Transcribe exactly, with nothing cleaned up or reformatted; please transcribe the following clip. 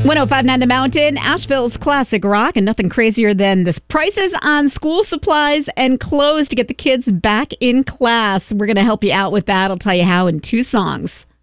one oh five point nine The Mountain, Asheville's classic rock, and nothing crazier than the prices on school supplies and clothes to get the kids back in class. We're going to help you out with that. I'll tell you how in two songs.